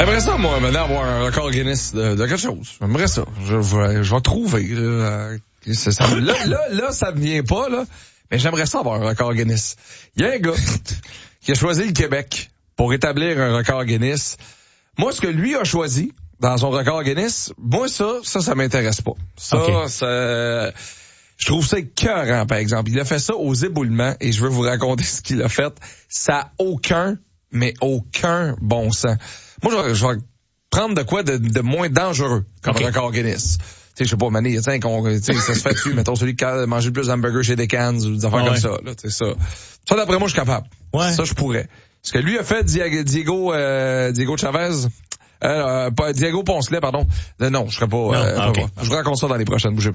J'aimerais ça, moi, maintenant, avoir un record Guinness de quelque chose. J'aimerais ça. Je vais trouver. Là, ça me vient pas, là. Mais j'aimerais ça avoir un record Guinness. Il y a un gars qui a choisi le Québec pour établir un record Guinness. Moi, ce que lui a choisi dans son record Guinness, moi, ça m'intéresse pas. Je trouve ça écœurant, par exemple. Il a fait ça aux éboulements et je veux vous raconter ce qu'il a fait. Ça a aucun bon sens. Moi, je vais prendre de quoi de moins dangereux comme record Guinness. Tu sais, je sais pas, Mané, ça se fait dessus, mettons, celui qui a mangé le plus d'hamburgers chez Decans ou des affaires comme ça, là, tu sais, ça. Ça, d'après moi, je suis capable. Ouais. Ça, je pourrais. Ce que lui a fait, Diego Chavez, pas Diego Poncelet, pardon. Non, je serais pas, je vous raconte ça dans les prochaines, bougez pas.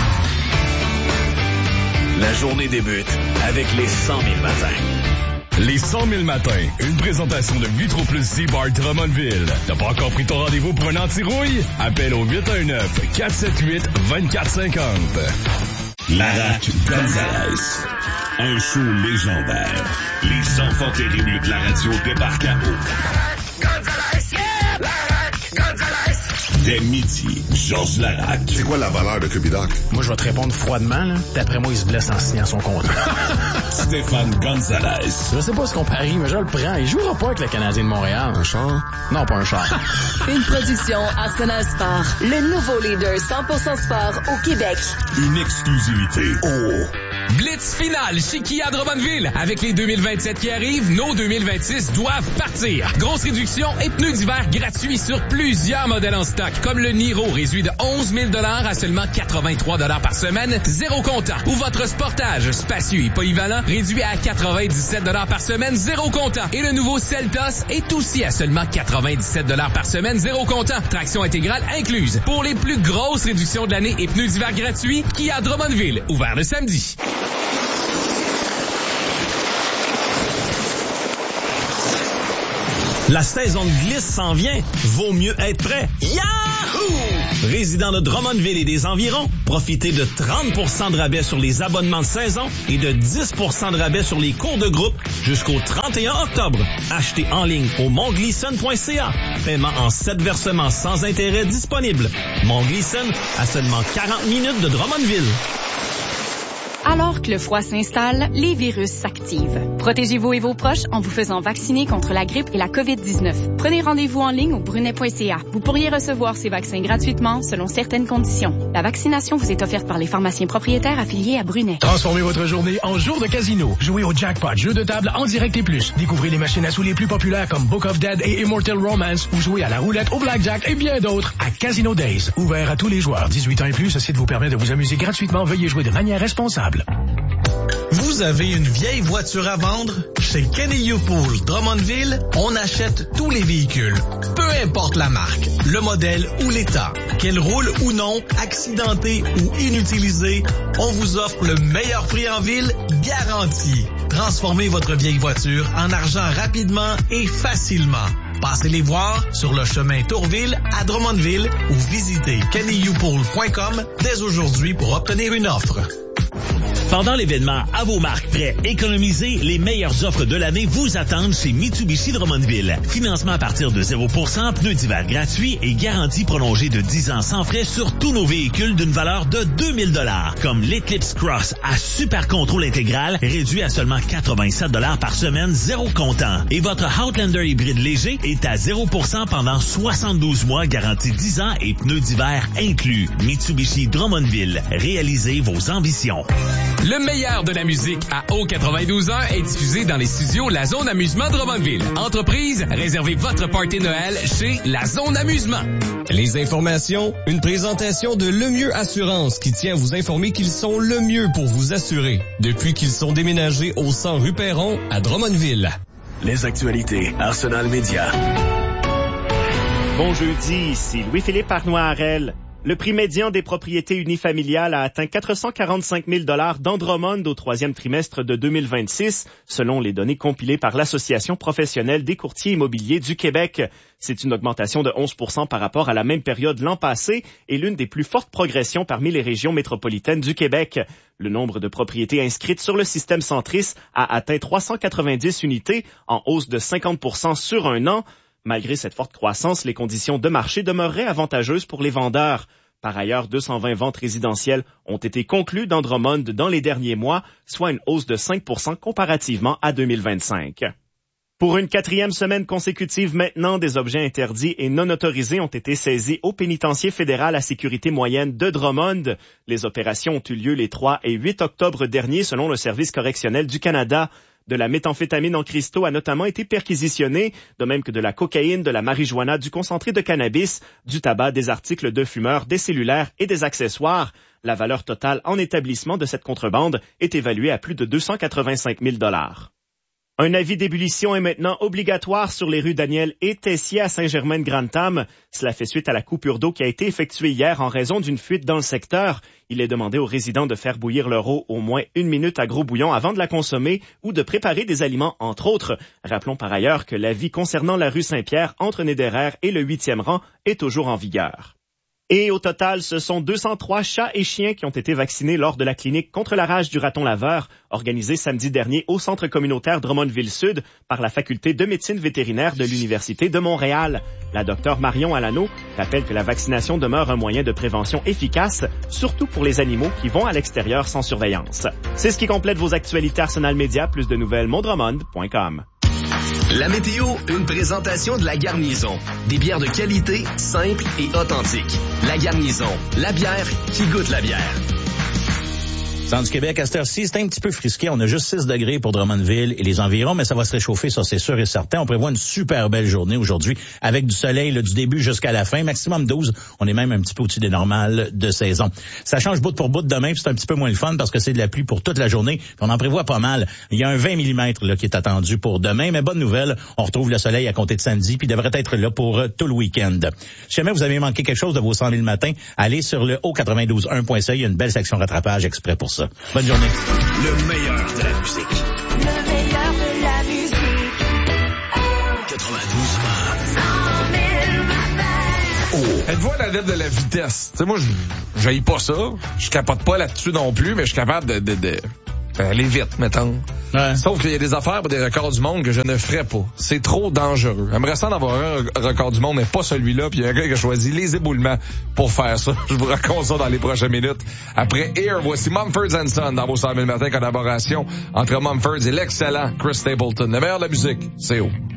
La journée débute avec les 100 000 matins. Les 100 000 matins, une présentation de Vitro Plus C-Bar Drummondville. T'as pas encore pris ton rendez-vous pour un anti-rouille? Appelle au 819-478-2450. Larac Gonzalez. Un show légendaire. Les enfants terribles de la radio débarquent à eau. Gonzalez, yeah! Larac Gonzalez. Dès midi, Georges Larac. C'est quoi la valeur de Cubidoc? Moi, je vais te répondre froidement, là. D'après moi, il se blesse en signant son contrat. Stéphane Gonzalez. Je sais pas ce qu'on parie, mais je le prends. Il jouera pas avec le Canadien de Montréal. Un char? Non, pas un char. Une production Arsenal Sport. Le nouveau leader 100% sport au Québec. Une exclusivité. Oh! Blitz finale chez Kia Drummondville. Avec les 2027 qui arrivent, nos 2026 doivent partir. Grosse réduction et pneus d'hiver gratuits sur plusieurs modèles en stock, comme le Niro réduit de 11 000 $ à seulement 83 $ par semaine, zéro comptant. Ou votre Sportage spacieux et polyvalent réduit à 97 $ par semaine, zéro comptant. Et le nouveau Seltos est aussi à seulement 97 $ par semaine, zéro comptant. Traction intégrale incluse. Pour les plus grosses réductions de l'année et pneus d'hiver gratuits, Kia Drummondville, ouvert le samedi. La saison de glisse s'en vient. Vaut mieux être prêt. Yahoo! Résidents de Drummondville et des environs, profitez de 30% de rabais sur les abonnements de saison et de 10% de rabais sur les cours de groupe jusqu'au 31 octobre. Achetez en ligne au montgleason.ca. Paiement en 7 versements sans intérêt disponible. Montgleason à seulement 40 minutes de Drummondville. Alors que le froid s'installe, les virus s'activent. Protégez-vous et vos proches en vous faisant vacciner contre la grippe et la COVID-19. Prenez rendez-vous en ligne au brunet.ca. Vous pourriez recevoir ces vaccins gratuitement selon certaines conditions. La vaccination vous est offerte par les pharmaciens propriétaires affiliés à Brunet. Transformez votre journée en jour de casino. Jouez au jackpot, jeu de table en direct et plus. Découvrez les machines à sous les plus populaires comme Book of Dead et Immortal Romance ou jouez à la roulette, au blackjack et bien d'autres à Casino Days. Ouvert à tous les joueurs. 18 ans et plus, ce site vous permet de vous amuser gratuitement. Veuillez jouer de manière responsable. Vous avez une vieille voiture à vendre? Chez Kenny Pool Drummondville, on achète tous les véhicules. Peu importe la marque, le modèle ou l'état. Qu'elle roule ou non, accidentée ou inutilisée, on vous offre le meilleur prix en ville, garanti. Transformez votre vieille voiture en argent rapidement et facilement. Passez les voir sur le chemin Tourville à Drummondville ou visitez kennyupool.com dès aujourd'hui pour obtenir une offre. Pendant l'événement À vos marques prêts, économisez, les meilleures offres de l'année vous attendent chez Mitsubishi Drummondville. Financement à partir de 0%, pneus d'hiver gratuits et garantie prolongée de 10 ans sans frais sur tous nos véhicules d'une valeur de 2000 $, comme l'Eclipse Cross à super contrôle intégral, réduit à seulement 87 $ par semaine, zéro comptant. Et votre Outlander hybride léger est à 0% pendant 72 mois, garantie 10 ans et pneus d'hiver inclus. Mitsubishi Drummondville, réalisez vos ambitions. Le meilleur de la musique à O92.1 est diffusé dans les studios La Zone Amusement Drummondville. Entreprise, réservez votre party Noël chez La Zone Amusement. Les informations, une présentation de Le Mieux Assurance qui tient à vous informer qu'ils sont le mieux pour vous assurer depuis qu'ils sont déménagés au 100 rue Perron à Drummondville. Les actualités Arsenal Média. Bon jeudi, ici Louis-Philippe Arnois-Harel. Le prix médian des propriétés unifamiliales a atteint 445 000 $ dans Drummond au troisième trimestre de 2026, selon les données compilées par l'Association professionnelle des courtiers immobiliers du Québec. C'est une augmentation de 11% par rapport à la même période l'an passé et l'une des plus fortes progressions parmi les régions métropolitaines du Québec. Le nombre de propriétés inscrites sur le système Centris a atteint 390 unités, en hausse de 50% sur un an. Malgré cette forte croissance, les conditions de marché demeureraient avantageuses pour les vendeurs. Par ailleurs, 220 ventes résidentielles ont été conclues dans Drummond dans les derniers mois, soit une hausse de 5% comparativement à 2025. Pour une 4e semaine consécutive maintenant, des objets interdits et non autorisés ont été saisis au pénitencier fédéral à sécurité moyenne de Drummond. Les opérations ont eu lieu les 3 et 8 octobre dernier selon le Service correctionnel du Canada. De la méthamphétamine en cristaux a notamment été perquisitionnée, de même que de la cocaïne, de la marijuana, du concentré de cannabis, du tabac, des articles de fumeurs, des cellulaires et des accessoires. La valeur totale en établissement de cette contrebande est évaluée à plus de 285 000 $. Un avis d'ébullition est maintenant obligatoire sur les rues Daniel et Tessier à Saint-Germain-de-Grantham. Cela fait suite à la coupure d'eau qui a été effectuée hier en raison d'une fuite dans le secteur. Il est demandé aux résidents de faire bouillir leur eau au moins 1 minute à gros bouillon avant de la consommer ou de préparer des aliments, entre autres. Rappelons par ailleurs que l'avis concernant la rue Saint-Pierre entre Néderer et le 8e rang est toujours en vigueur. Et au total, ce sont 203 chats et chiens qui ont été vaccinés lors de la clinique contre la rage du raton laveur, organisée samedi dernier au centre communautaire Drummondville-Sud par la faculté de médecine vétérinaire de l'Université de Montréal. La docteure Marion Alano rappelle que la vaccination demeure un moyen de prévention efficace, surtout pour les animaux qui vont à l'extérieur sans surveillance. C'est ce qui complète vos actualités Arsenal Média. Plus de nouvelles, mondromond.com. La météo, une présentation de La Garnison. Des bières de qualité, simples et authentiques. La Garnison, la bière qui goûte la bière. Centre du Québec, à cette heure-ci, c'est un petit peu frisqué. On a juste 6 degrés pour Drummondville et les environs, mais ça va se réchauffer, ça c'est sûr et certain. On prévoit une super belle journée aujourd'hui avec du soleil là, du début jusqu'à la fin. Maximum 12. On est même un petit peu au-dessus des normales de saison. Ça change bout pour bout demain, puis c'est un petit peu moins le fun parce que c'est de la pluie pour toute la journée. Puis on en prévoit pas mal. Il y a un 20 mm là, qui est attendu pour demain, mais bonne nouvelle, on retrouve le soleil à compter de samedi, puis il devrait être là pour tout le week-end. Si jamais vous avez manqué quelque chose de vos 100 000 matins, allez sur le haut921.ca. Il y a une belle section rattrapage exprès pour ça. Bonne journée. Le meilleur de la musique. Le meilleur de la musique. 92 Êtes-vous un adepte de la vitesse? Tu sais, moi, j'haïs pas ça. Je capote pas là-dessus non plus, mais je suis capable de aller vite, mettons. Ouais. Sauf qu'il y a des affaires pour des records du monde que je ne ferais pas. C'est trop dangereux. J'aimerais ça d'avoir un record du monde, mais pas celui-là. Puis il y a un gars qui a choisi les éboulements pour faire ça. Je vous raconte ça dans les prochaines minutes. Après Air, voici Mumford & Son dans vos 100 000 matins, collaboration entre Mumford et l'excellent Chris Stapleton. Le meilleur de la musique, c'est haut.